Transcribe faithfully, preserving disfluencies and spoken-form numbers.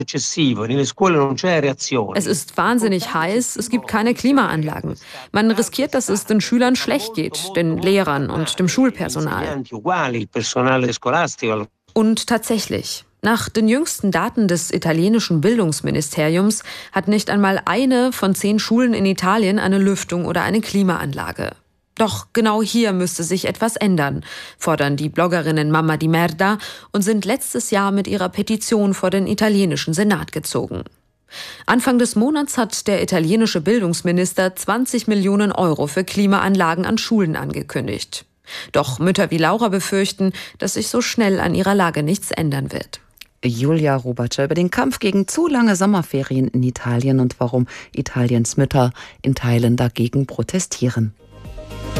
Es ist wahnsinnig heiß, es gibt keine Klimaanlagen. Man riskiert, dass es den Schülern schlecht geht, den Lehrern und dem Schulpersonal. Und tatsächlich, nach den jüngsten Daten des italienischen Bildungsministeriums hat nicht einmal eine von zehn Schulen in Italien eine Lüftung oder eine Klimaanlage. Doch genau hier müsste sich etwas ändern, fordern die Bloggerinnen Mamma di Merda und sind letztes Jahr mit ihrer Petition vor den italienischen Senat gezogen. Anfang des Monats hat der italienische Bildungsminister zwanzig Millionen Euro für Klimaanlagen an Schulen angekündigt. Doch Mütter wie Laura befürchten, dass sich so schnell an ihrer Lage nichts ändern wird. Julia Robertscher über den Kampf gegen zu lange Sommerferien in Italien und warum Italiens Mütter in Teilen dagegen protestieren.